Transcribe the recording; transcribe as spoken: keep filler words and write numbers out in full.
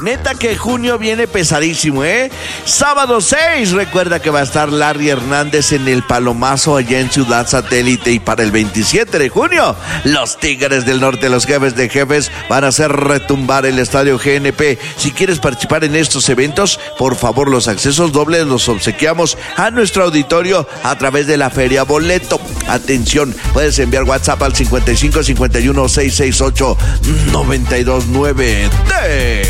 Neta que junio viene pesadísimo, ¿eh? Sábado seis, recuerda que va a estar Larry Hernández en el Palomazo allá en Ciudad Satélite. Y para el veintisiete de junio, los Tigres del Norte, los jefes de jefes, van a hacer retumbar el estadio G N P. Si quieres participar en estos eventos, por favor, los accesos dobles los obsequiamos a nuestro auditorio a través de la Feria Boleto. Atención, puedes enviar WhatsApp al cincuenta y cinco cincuenta y uno seiscientos sesenta y ocho noventa y dos nueve.